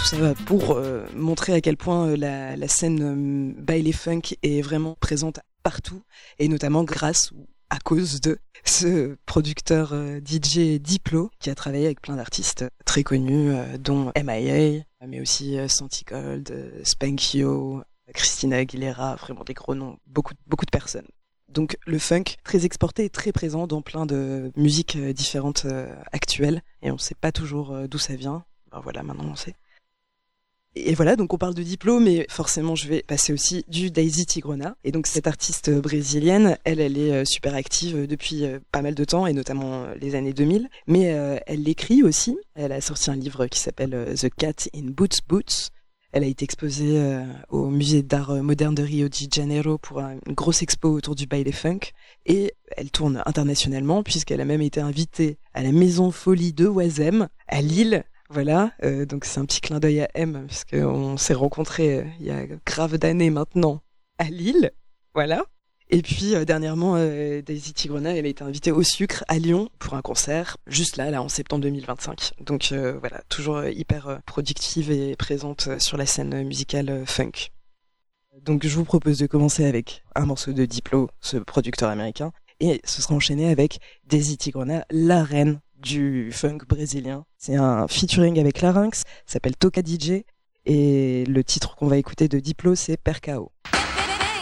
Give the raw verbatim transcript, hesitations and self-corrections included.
tout ça pour euh, montrer à quel point euh, la, la scène euh, baile funk est vraiment présente partout, et notamment grâce ou à cause de ce producteur euh, D J Diplo, qui a travaillé avec plein d'artistes très connus, euh, dont M I A, mais aussi euh, Santi Gold, euh, Spankio, Christina Aguilera, vraiment des gros noms, beaucoup, beaucoup de personnes. Donc le funk, très exporté et très présent dans plein de musiques euh, différentes euh, actuelles, et on ne sait pas toujours euh, d'où ça vient. Ben voilà, maintenant on sait. Et voilà, donc on parle de Diplo, mais forcément je vais passer aussi du Daisy Tigrona. Et donc cette artiste brésilienne, elle, elle est euh, super active depuis euh, pas mal de temps, et notamment euh, les années deux mille. Mais euh, elle écrit aussi. Elle a sorti un livre qui s'appelle euh, The Cat in Boots Boots. Elle a été exposée euh, au musée d'art moderne de Rio de Janeiro pour un, une grosse expo autour du baile funk. Et elle tourne internationalement, puisqu'elle a même été invitée à la Maison Folie de Oisem, à Lille. Voilà, euh, donc c'est un petit clin d'œil à M, puisqu'on s'est rencontrés euh, il y a grave d'années maintenant à Lille. Voilà. Et puis euh, dernièrement, euh, Daisy Tigrona, elle a été invitée au Sucre à Lyon pour un concert, juste là, là en septembre deux mille vingt-cinq. Donc euh, voilà, toujours euh, hyper euh, productive et présente euh, sur la scène musicale euh, funk. Donc je vous propose de commencer avec un morceau de Diplo, ce producteur américain, et ce sera enchaîné avec Daisy Tigrona, la reine du funk brésilien. C'est un featuring avec Larynx, ça s'appelle Toca D J, et le titre qu'on va écouter de Diplo, c'est Percao.